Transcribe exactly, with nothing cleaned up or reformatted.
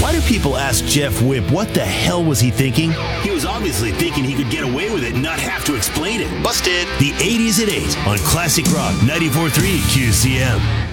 Why do people ask Jeff Whip what the hell was he thinking? He was obviously thinking he could get away with it and not have to explain it. Busted. The eighties at eight on Classic Rock ninety-four point three Q C M.